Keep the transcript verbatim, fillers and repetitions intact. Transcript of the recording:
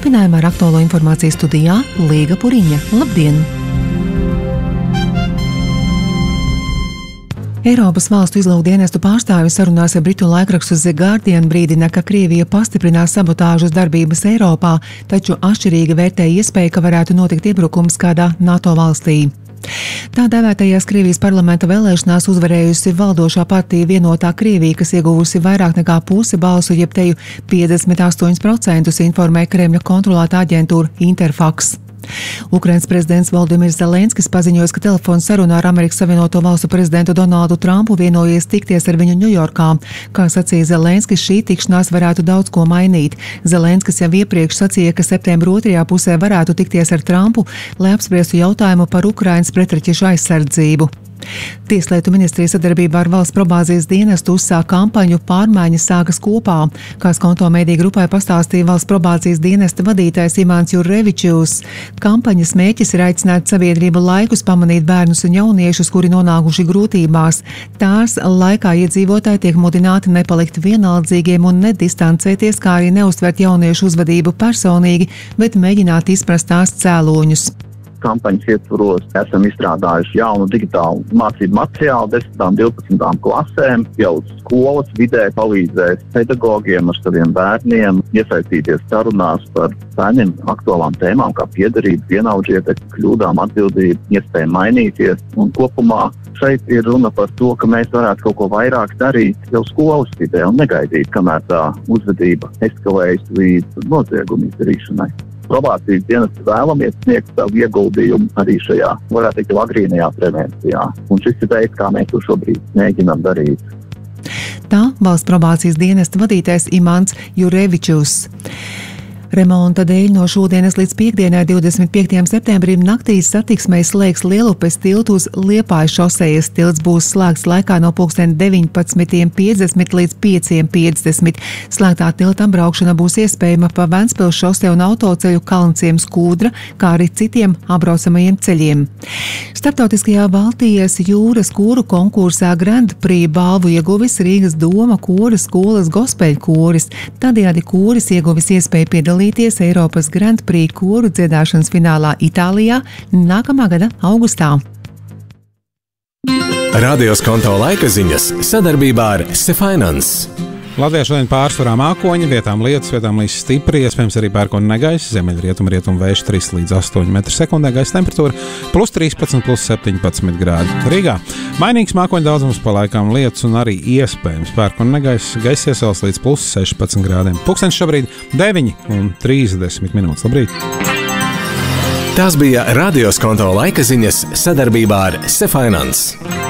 Turpinājumā ar aktuālo informāciju studijā Līga Puriņa. Labdien! Eiropas valstu izlūkdienestu pārstāvi sarunās ar britu laikrakstu The Guardian brīdina, ka Krievija pastiprinās sabotāžas darbības Eiropā, taču atšķirīgi vērtē iespēju, ka varētu notikt iebrukums kādā NATO valstī. Tā dēvētajās Krievijas parlamenta vēlēšanās uzvarējusi valdošā partija Vienotā Krievija, kas ieguvusi vairāk nekā pusi balsu, jeb teju piecdesmit astoņus procentus, informē Kremļa kontrolētā aģentūra Interfax. Ukrainas prezidents Voldimirs Zelenskis paziņoja, ka telefons sarunā ar Amerikas Savienoto Valstu prezidentu Donaldu Trumpu vienojies tikties ar viņu Ņujorkā. Kā sacīja Zelenskis, šī tikšanās varētu daudz ko mainīt. Zelenskis jau iepriekš sacīja, ka septembra otrajā pusē varētu tikties ar Trumpu, lai apspriestu jautājumu par Ukrainas pretraķešu aizsardzību. Tieslietu ministrija sadarbībā ar valsts probāzijas dienestu uzsāk kampaņu Pārmaiņas sākas kopā. Kā Skonto mediju grupai pastāstīja valsts probāzijas dienesta vadītājs Imants Jurevičs, kampaņas mērķis ir aicināt sabiedrību laikus pamanīt bērnus un jauniešus, kuri nonākuši grūtībās. Tās laikā iedzīvotāji tiek mudināti nepalikt vienaldzīgiem un nedistancēties, kā arī neuztvert jauniešu uzvedību personīgi, bet mēģināt izprast tās cēloņus. Kampaņas ietvaros esam izstrādājuši jaunu digitālu mācību materiālu desmitām, divpadsmitām klasēm. Jau skolas vidē palīdzēs pedagogiem ar saviem bērniem iesaistīties sarunās par bērniem aktuālām tēmām, kā piederība, vienaudžietekme, kļūdām, atbildība, iespēja mainīties. Un kopumā šeit ir runa par to, ka mēs varētu kaut ko vairāk darīt jau skolas vidē un negaidīt, kamēr tā uzvedība eskalējas līdz noziegumu izdarīšanai. Probācijas dienesti vēlamies sniegt savu ieguldījumu arī šajā, varētu teikt, agrīnajā prevencijā. Un šis ir veids, kā mēs to šobrīd mēģinām darīt. Tā valsts probācijas dienesta vadītājs Imants Jurevičs. Remonta dēļ no šodienas līdz piekdienai, divdesmit piektajam septembrim, naktīs satiksmei slēgs Lielupes tiltu uz Liepājas šosejas. Tilts būs slēgts laikā no pulksten deviņpadsmitiem piecdesmit līdz pieciem piecdesmit. Slēgtā tiltam braukšana būs iespējama pa Ventspils šoseju un autoceļu Kalnciem Skūdra, kā arī citiem apbraucamajiem ceļiem. Starptautiskajā Baltijas jūras kūru konkursā Grand Prix balvu ieguvis Rīgas doma kūra skolas gospeļu kūris. Tādējādi kūris ieguvis iespēju piedalīties Eiropas Grand Prix kūru dziedāšanas finālā Itālijā nākamā gada augustā. Radio Skonto laika ziņas sadarbībā ar Sefinance. Latvijā šodien pārsvarā mākoņi, vietām lietus, vietām līdz stipri, iespējams arī pērkona negaisa, ziemeļrietumu rietumu vējš trīs līdz astoņi metri sekundē, gaisa temperatūra plus trīspadsmit, plus septiņpadsmit grādi. Rīgā mainīgs mākoņu daudzums, pa laikām lietus un arī iespējams pērkona negaisa, gaisa iesals līdz plus sešpadsmit grādiem. Pulkstenis šobrīd deviņi un trīsdesmit minūtes. Labrīt! Tās bija Radio Skonto laika ziņas sadarbībā ar Sefinance.